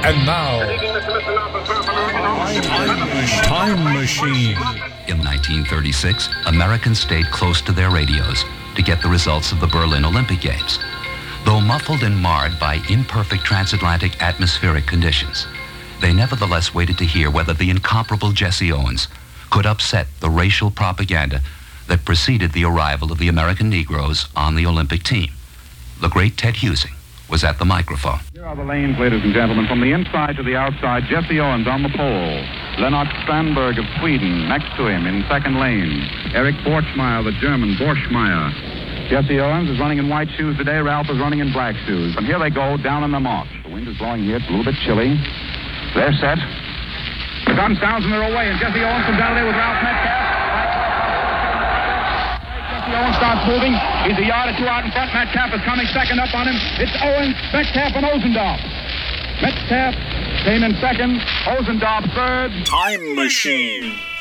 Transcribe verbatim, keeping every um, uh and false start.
And now, Time Machine. In nineteen thirty-six, Americans stayed close to their radios to get the results of the Berlin Olympic Games. Though muffled and marred by imperfect transatlantic atmospheric conditions, they nevertheless waited to hear whether the incomparable Jesse Owens could upset the racial propaganda that preceded the arrival of the American Negroes on the Olympic team. The great Ted Husing was at the microphone. Here are the lanes, ladies and gentlemen. From the inside to the outside, Jesse Owens on the pole. Lennart Strandberg of Sweden next to him in second lane. Eric Borchmeyer, the German, Borchmeyer. Jesse Owens is running in white shoes today. Ralph is running in black shoes. And here they go, down in the march. The wind is blowing here. It's a little bit chilly. They're set. The gun sounds and they're away. And Jesse Owens comes out of there with Ralph Metcalf. Jesse Owens starts moving. He's a yard or two out in front. Metcalf is coming second up on him. It's Owens, Metcalf, and Ozendorf. Metcalf came in second. Ozendorf third. Time Machine.